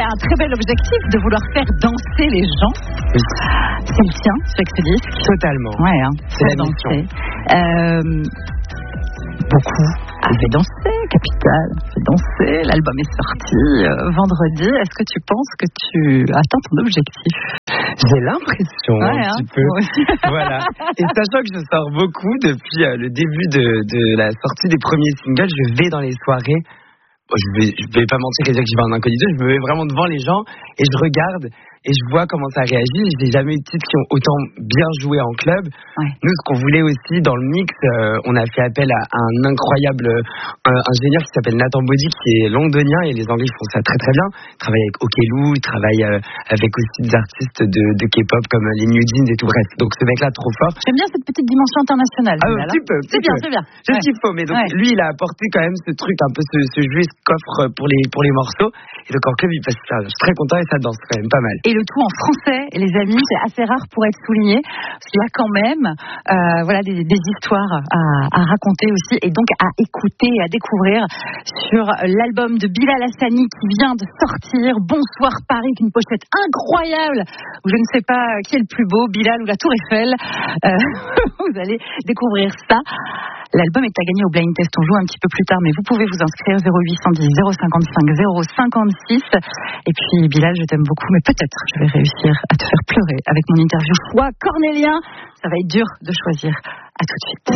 un très bel objectif de vouloir faire danser les gens. Oui. C'est le tien, avec ce disque. Totalement. Ouais, hein. C'est la mission. Beaucoup a fait danser, Capital a fait danser. L'album est sorti vendredi. Est-ce que tu penses que tu atteins ton objectif? J'ai l'impression un petit peu. Voilà. Et sachant que je sors beaucoup depuis le début de la sortie des premiers singles, je vais dans les soirées. Bon, je vais pas mentir et dire que j'y vais en incognito. Je me mets vraiment devant les gens et je regarde et je vois comment ça réagit. J'ai jamais eu de titres qui ont autant bien joué en club. Ouais. Nous, ce qu'on voulait aussi dans le mix, on a fait appel à un incroyable ingénieur qui s'appelle Nathan Body, qui est londonien, et les Anglais font ça très très bien. Il travaille avec Okelou, il travaille avec aussi des artistes de K-pop comme les New Jeans et tout. Bref, donc ce mec-là trop fort. J'aime bien cette petite dimension internationale. Un petit peu. C'est bien. Je kiffe, mais donc lui, il a apporté quand même ce truc, un peu ce jeu, ce coffre pour les morceaux. Et donc en club, il passe ça. Je suis très content et ça danse quand même pas mal. Et le tout en français, les amis, c'est assez rare pour être souligné. Parce qu'il y a quand même des histoires à raconter aussi, et donc à écouter et à découvrir sur l'album de Bilal Hassani qui vient de sortir, Bonsoir Paris, avec une pochette incroyable où je ne sais pas qui est le plus beau, Bilal ou la Tour Eiffel. Vous allez découvrir ça. L'album est à gagner au Blind Test. On joue un petit peu plus tard, mais vous pouvez vous inscrire 0810 055 056. Et puis Bilal, je t'aime beaucoup, mais peut-être je vais réussir à te faire pleurer avec mon interview choix cornélien. Ça va être dur de choisir. À tout de suite.